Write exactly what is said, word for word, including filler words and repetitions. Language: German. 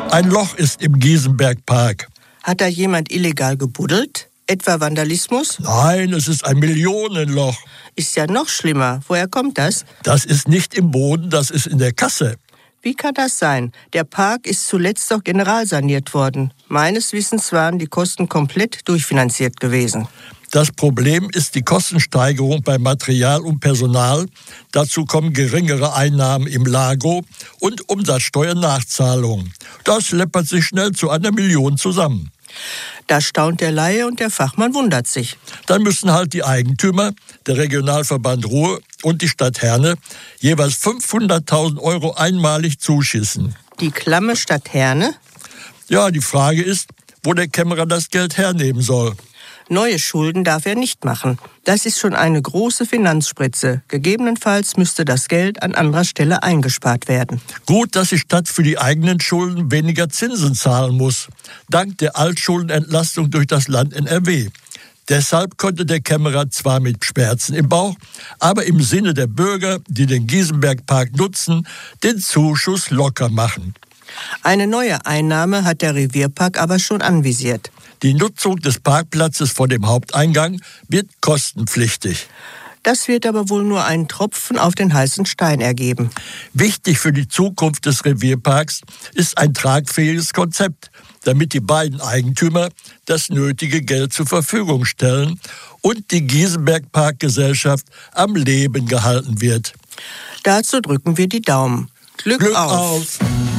Ein Loch ist im Giesenbergpark. Hat da jemand illegal gebuddelt? Etwa Vandalismus? Nein, es ist ein Millionenloch. Ist ja noch schlimmer. Woher kommt das? Das ist nicht im Boden, das ist in der Kasse. Wie kann das sein? Der Park ist zuletzt doch generalsaniert worden. Meines Wissens waren die Kosten komplett durchfinanziert gewesen. Das Problem ist die Kostensteigerung bei Material und Personal. Dazu kommen geringere Einnahmen im Lago und Umsatzsteuernachzahlungen. Das läppert sich schnell zu einer Million zusammen. Da staunt der Laie und der Fachmann wundert sich. Dann müssen halt die Eigentümer, der Regionalverband Ruhr und die Stadt Herne, jeweils fünfhunderttausend Euro einmalig zuschießen. Die klamme Stadt Herne? Ja, die Frage ist, wo der Kämmerer das Geld hernehmen soll. Neue Schulden darf er nicht machen. Das ist schon eine große Finanzspritze. Gegebenenfalls müsste das Geld an anderer Stelle eingespart werden. Gut, dass die Stadt für die eigenen Schulden weniger Zinsen zahlen muss, dank der Altschuldenentlastung durch das Land N R W. Deshalb konnte der Kämmerer zwar mit Schmerzen im Bauch, aber im Sinne der Bürger, die den Giesenbergpark nutzen, den Zuschuss locker machen. Eine neue Einnahme hat der Revierpark aber schon anvisiert. Die Nutzung des Parkplatzes vor dem Haupteingang wird kostenpflichtig. Das wird aber wohl nur einen Tropfen auf den heißen Stein ergeben. Wichtig für die Zukunft des Revierparks ist ein tragfähiges Konzept, damit die beiden Eigentümer das nötige Geld zur Verfügung stellen und die Giesenbergparkgesellschaft am Leben gehalten wird. Dazu drücken wir die Daumen. Glück, Glück auf! auf.